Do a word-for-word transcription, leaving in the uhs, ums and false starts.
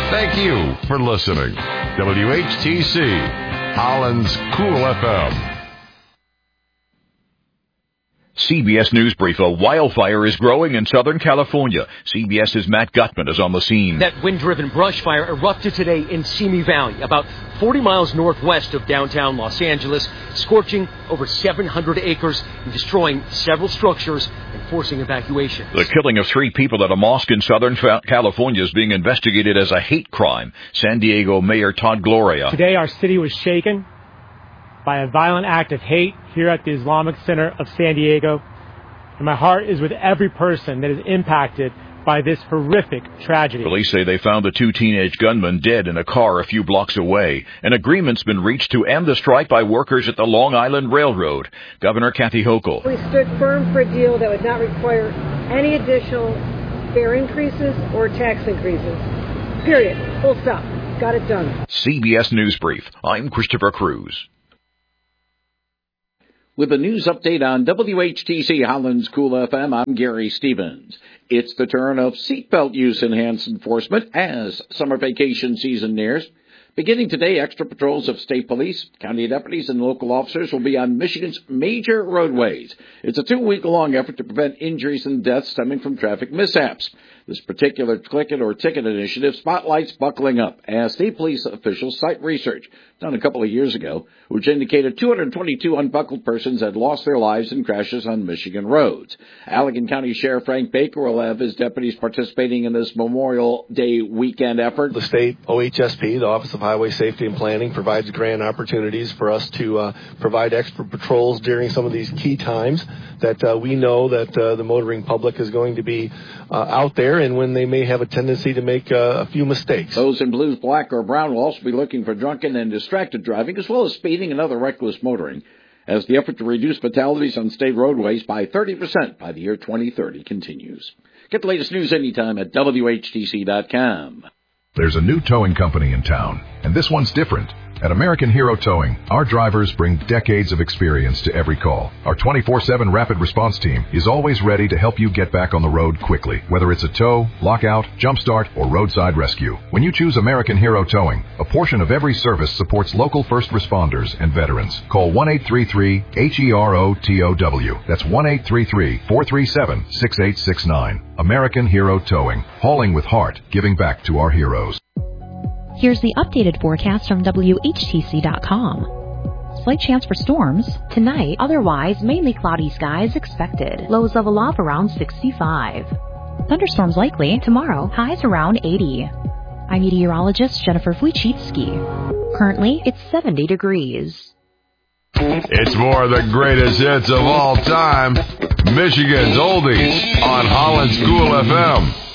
Thank you for listening. W H T C, Holland's Cool F M. C B S News Brief. A wildfire is growing in Southern California. CBS's Matt Gutman is on the scene. That wind-driven brush fire erupted today in Simi Valley, about forty miles northwest of downtown Los Angeles, scorching over seven hundred acres and destroying several structures and forcing evacuation. The killing of three people at a mosque in Southern California is being investigated as a hate crime. San Diego Mayor Todd Gloria. Today our city was shaken by a violent act of hate here at the Islamic Center of San Diego. And my heart is with every person that is impacted by this horrific tragedy. Police say they found the two teenage gunmen dead in a car a few blocks away. An agreement's been reached to end the strike by workers at the Long Island Railroad. Governor Kathy Hochul. We stood firm for a deal that would not require any additional fare increases or tax increases. Period. Full stop. Got it done. C B S News Brief. I'm Christopher Cruz. With a news update on W H T C Holland's Cool F M, I'm Gary Stevens. It's the turn of seatbelt use enhanced enforcement as summer vacation season nears. Beginning today, extra patrols of state police, county deputies, and local officers will be on Michigan's major roadways. It's a two-week-long effort to prevent injuries and deaths stemming from traffic mishaps. This particular Click It or Ticket initiative spotlights buckling up as state police officials cite research done a couple of years ago, which indicated two hundred twenty-two unbuckled persons had lost their lives in crashes on Michigan roads. Allegan County Sheriff Frank Baker will have his deputies participating in this Memorial Day weekend effort. The state O H S P, the Office of Highway Safety and Planning, provides grant opportunities for us to uh, provide extra patrols during some of these key times that uh, we know that uh, the motoring public is going to be uh, out there, and when they may have a tendency to make uh, a few mistakes. Those in blues, black, or brown will also be looking for drunken and distracted driving, as well as speeding and other reckless motoring, as the effort to reduce fatalities on state roadways by thirty percent by the year twenty thirty continues. Get the latest news anytime at W H T C dot com. There's a new towing company in town, and this one's different. At American Hero Towing, our drivers bring decades of experience to every call. Our twenty-four seven rapid response team is always ready to help you get back on the road quickly, whether it's a tow, lockout, jump start, or roadside rescue. When you choose American Hero Towing, a portion of every service supports local first responders and veterans. Call one eight three three H E R O T O W. That's one eight three three, four three seven, six eight six nine. American Hero Towing, hauling with heart, giving back to our heroes. Here's the updated forecast from W H T C dot com. Slight chance for storms. Tonight, otherwise mainly cloudy skies expected. Lows level off around sixty-five. Thunderstorms likely. Tomorrow, highs around eighty. I'm meteorologist Jennifer Wojcicki. Currently, it's seventy degrees. It's more of the greatest hits of all time. Michigan's Oldies on Holland's Cool F M.